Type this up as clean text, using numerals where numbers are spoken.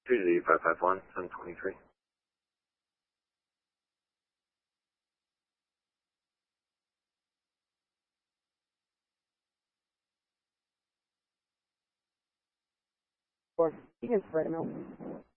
Tuesday 551, 723. Or you can spread them out.